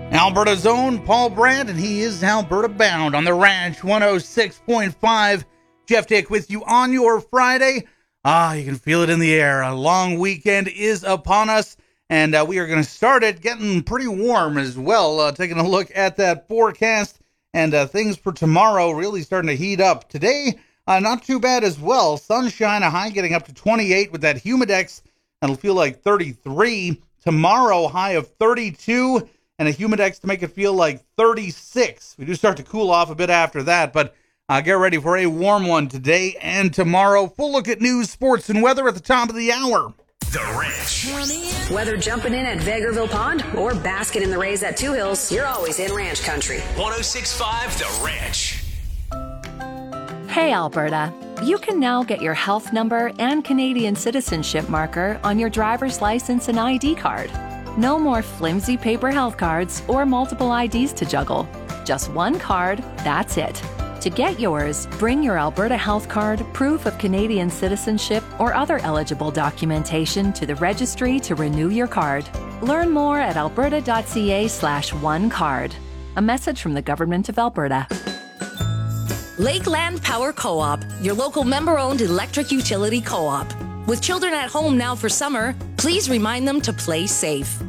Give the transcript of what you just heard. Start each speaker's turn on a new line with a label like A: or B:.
A: Alberta's own Paul Brandt, and he is Alberta Bound on the Ranch 106.5. Jeff Dick with you on your Friday. You can feel it in the air. A long weekend is upon us, and we are going to start it getting pretty warm as well. Taking a look at that forecast, and things for tomorrow really starting to heat up. Today, not too bad as well. Sunshine, a high getting up to 28 with that humidex. That'll feel like 33. Tomorrow, high of 32. And a humidex to make it feel like 36. We do start to cool off a bit after that, but get ready for a warm one today and tomorrow. Full look at news, sports, and weather at the top of the hour.
B: The Ranch.
C: Whether jumping in at Vegreville Pond or basking in the rays at Two Hills, you're always in ranch country.
B: 106.5 The Ranch.
D: Hey, Alberta. You can now get your health number and Canadian citizenship marker on your driver's license and ID card. No more flimsy paper health cards or multiple IDs to juggle. Just one card, that's it. To get yours, bring your Alberta Health Card, proof of Canadian citizenship, or other eligible documentation to the registry to renew your card. Learn more at alberta.ca/onecard. A message from the Government of Alberta.
E: Lakeland Power Co-op, your local member-owned electric utility co-op. With children at home now for summer, please remind them to play safe.